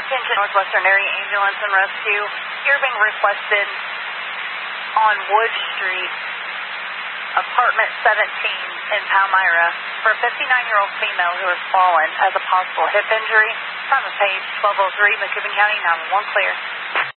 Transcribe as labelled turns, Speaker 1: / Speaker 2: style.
Speaker 1: Attention Northwestern Area Ambulance and Rescue. You're being requested on Wood Street, apartment 17 in Palmyra, for a 59-year-old female who has fallen as a possible hip injury. Time of page 1203, McCoupin County, 911 clear.